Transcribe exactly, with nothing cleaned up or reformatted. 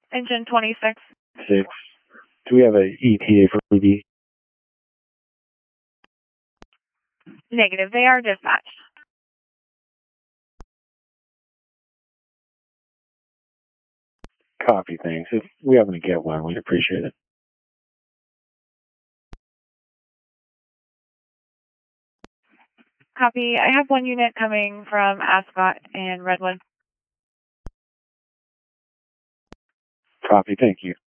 Engine twenty-six. Six. Do we have a E T A for Ruby? Negative. They are dispatched. Copy, thanks. If we happen to get one, we'd appreciate it. Copy. I have one unit coming from Ascot and Redwood. Copy, thank you.